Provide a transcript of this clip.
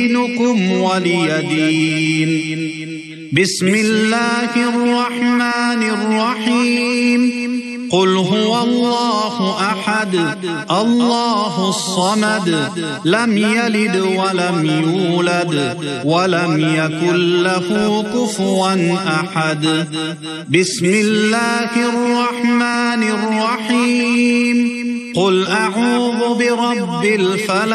دينكم ولي دين. بسم الله الرحمن الرحيم. قل هو الله أحد الله الصمد لم يلد ولم يولد ولم يكن له كفوا أحد. بسم الله الرحمن الرحيم. قل أعوذ برب الفلق